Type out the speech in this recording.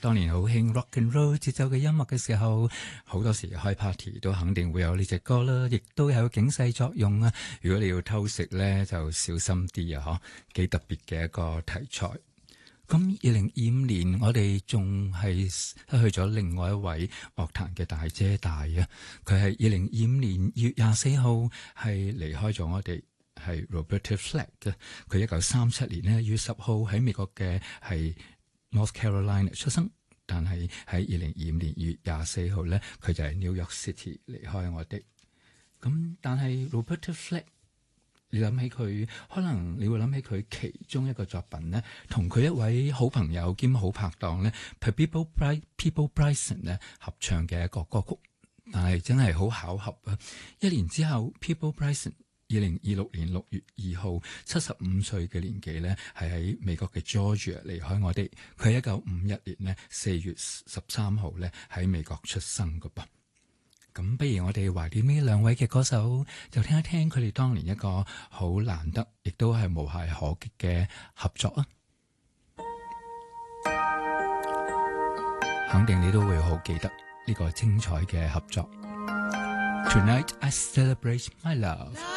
當年好興 rock and roll 節奏嘅音樂嘅時候，好多時開 party 都肯定會有呢隻歌啦，亦都有警示作用啊！如果你要偷食咧，就小心啲啊！嗬，幾特別嘅一個題材。咁2025年，我哋仲係失去咗另外一位樂壇嘅大姐大啊！佢係2025年2月24號係離開咗我哋，係 Roberta Flack 嘅。佢1937年呢，2月10號喺美國嘅係 North Carolina 出生，但係喺2025年2月24號咧，佢就係 New York City 離開我哋。咁但係 Roberta Flack，你諗起佢，可能你會諗起佢其中一個作品呢，同佢一位好朋友兼好拍檔呢 Peabo Bryson 呢合唱嘅一個歌曲，但係真係好巧合啊！一年之後 Peabo Bryson 2026年6月2號75歲嘅年紀呢，係喺美國嘅 Georgia 離開我哋。佢係1951年呢4月13號呢喺美國出生㗎噃。咁不如我哋懷念呢兩位嘅歌手，就聽一聽佢哋當年一個好難得，亦都係無懈可擊嘅合作啊！肯定你都會好記得呢個精彩嘅合作。Tonight I celebrate my love。